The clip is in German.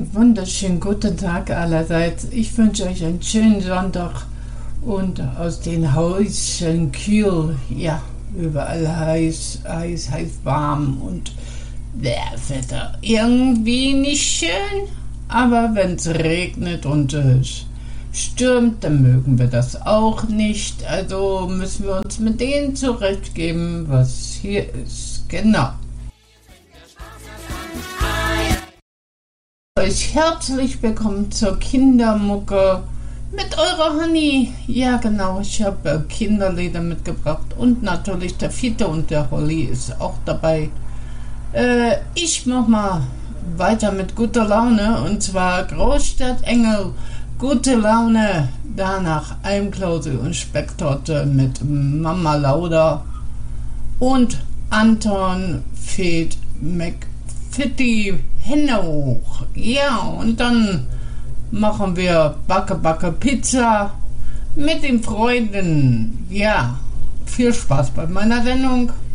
Wunderschönen guten Tag allerseits. Ich wünsche euch einen schönen Sonntag und aus den Häuschen kühl. Ja, überall heiß, warm und das Wetter irgendwie nicht schön. Aber wenn es regnet und es stürmt, dann mögen wir das auch nicht. Also müssen wir uns mit denen zurechtgeben, was hier ist. Genau. Euch herzlich willkommen zur Kindermucke mit eurer Honey. Ja genau, ich habe Kinderlieder mitgebracht und natürlich der Fiete und der Holly ist auch dabei. Ich mach mal weiter mit guter Laune und zwar Großstadtengel, gute Laune, danach Almklausel und Specktorte mit Mama Lauda und Anton Fed McFitty Hände hoch. Ja, und dann machen wir Backe Pizza mit den Freunden. Ja, viel Spaß bei meiner Sendung.